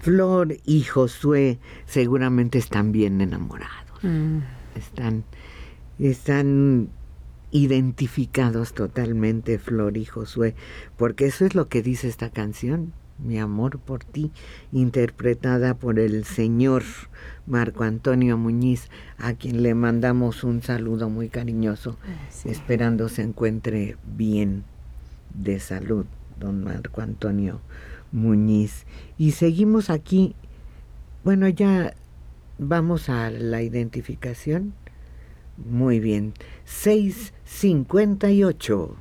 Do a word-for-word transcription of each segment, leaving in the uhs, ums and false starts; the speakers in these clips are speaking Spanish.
Flor y Josué seguramente están bien enamorados. Mm. Están, están identificados totalmente, Flor y Josué, porque eso es lo que dice esta canción, Mi amor por ti, interpretada por el señor Marco Antonio Muñiz, a quien le mandamos un saludo muy cariñoso, sí. Esperando se encuentre bien de salud, don Marco Antonio Muñiz. Y seguimos aquí, bueno, ya vamos a la identificación. Muy bien, seis cincuenta y ocho.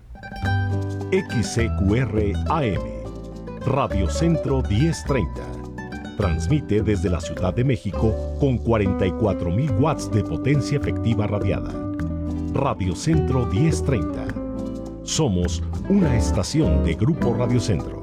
X C Q R A M, Radio Centro diez treinta. Transmite desde la Ciudad de México con cuarenta y cuatro mil watts de potencia efectiva radiada. Radio Centro diez treinta. Somos una estación de Grupo Radio Centro.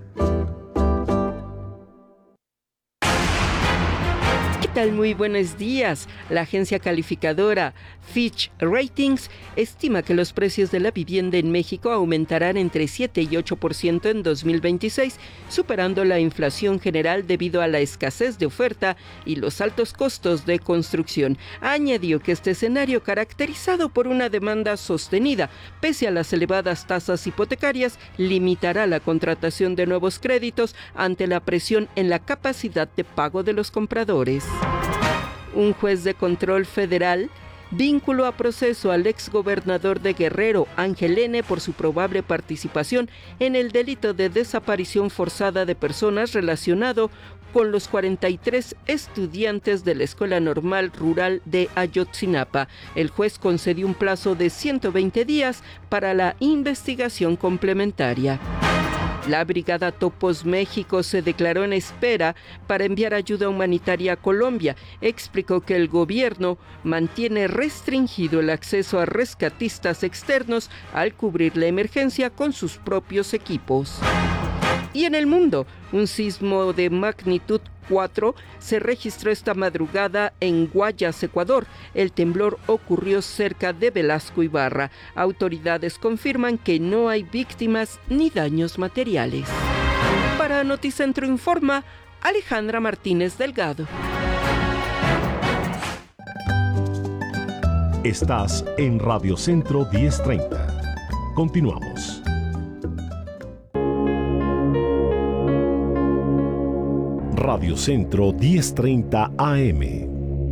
¿Qué tal? Muy buenos días. La agencia calificadora Fitch Ratings estima que los precios de la vivienda en México aumentarán entre siete y ocho por ciento en dos mil veintiséis, superando la inflación general debido a la escasez de oferta y los altos costos de construcción. Añadió que este escenario, caracterizado por una demanda sostenida, pese a las elevadas tasas hipotecarias, limitará la contratación de nuevos créditos ante la presión en la capacidad de pago de los compradores. Un juez de control federal vinculó a proceso al exgobernador de Guerrero, Ángel N., por su probable participación en el delito de desaparición forzada de personas relacionado con los cuarenta y tres estudiantes de la Escuela Normal Rural de Ayotzinapa. El juez concedió un plazo de ciento veinte días para la investigación complementaria. La Brigada Topos México se declaró en espera para enviar ayuda humanitaria a Colombia. Explicó que el gobierno mantiene restringido el acceso a rescatistas externos al cubrir la emergencia con sus propios equipos. Y en el mundo, un sismo de magnitud cuatro se registró esta madrugada en Guayas, Ecuador. El temblor ocurrió cerca de Velasco Ibarra. Autoridades confirman que no hay víctimas ni daños materiales. Para Noticentro Informa, Alejandra Martínez Delgado. Estás en Radio Centro diez treinta. Continuamos. Radio Centro diez treinta A M.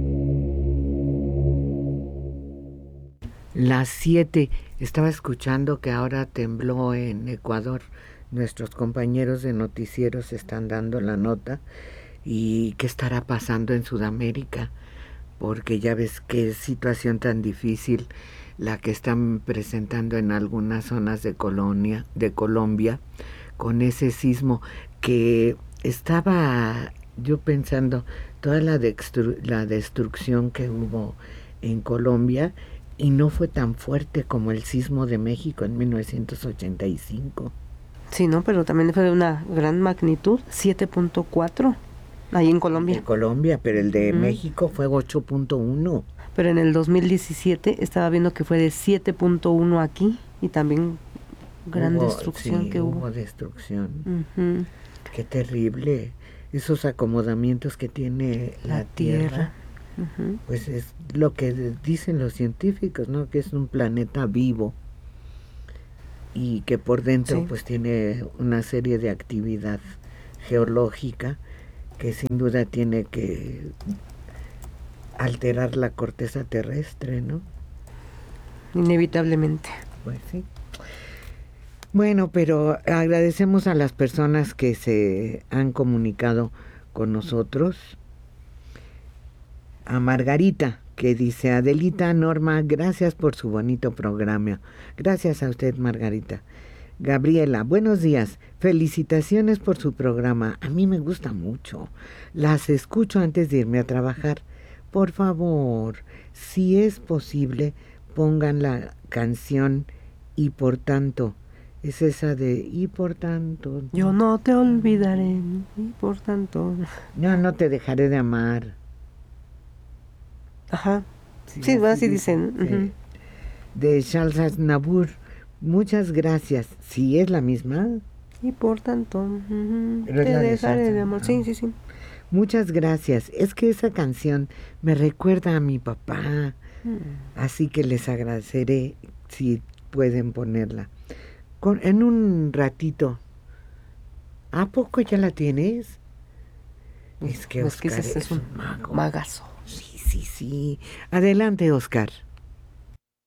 Las siete. Estaba escuchando que ahora tembló en Ecuador. Nuestros compañeros de noticieros están dando la nota. ¿Y qué estará pasando en Sudamérica? Porque ya ves qué situación tan difícil la que están presentando en algunas zonas de Colonia, de Colombia, con ese sismo que estaba yo pensando toda la, destru- la destrucción que hubo en Colombia, y no fue tan fuerte como el sismo de México en mil novecientos ochenta y cinco. Sí, no, pero también fue de una gran magnitud, siete punto cuatro, ahí en Colombia. En Colombia, pero el de uh-huh. México fue ocho punto uno. Pero en el dos mil diecisiete estaba viendo que fue de siete punto uno aquí, y también gran hubo, destrucción sí, que hubo. hubo destrucción. Uh-huh. Qué terrible. Esos acomodamientos que tiene la, la Tierra, tierra. Uh-huh. Pues es lo que dicen los científicos, ¿no? Que es un planeta vivo y que por dentro sí. pues tiene una serie de actividad geológica que sin duda tiene que alterar la corteza terrestre, ¿no? Inevitablemente. Pues sí. Bueno, pero agradecemos a las personas que se han comunicado con nosotros. A Margarita, que dice: Adelita, Norma, gracias por su bonito programa. Gracias a usted, Margarita. Gabriela, buenos días. Felicitaciones por su programa. A mí me gusta mucho. Las escucho antes de irme a trabajar. Por favor, si es posible, pongan la canción Y por tanto. Es esa de y por tanto. Yo no te olvidaré, y por tanto. No, no te dejaré de amar. Ajá. Sí, sí así, así dicen. dicen. Uh-huh. De Charles Aznavour. Muchas gracias. ¿Sí es la misma? Y por tanto, uh-huh, Pero es te la de dejaré salsa. de amor. Sí, sí, sí. Muchas gracias. Es que esa canción me recuerda a mi papá, Mm. así que les agradeceré si pueden ponerla. Con, en un ratito. ¿A poco ya la tienes? Es que Es que Oscar ese es, es un un mago. magazo. Sí, sí, sí. Adelante, Oscar.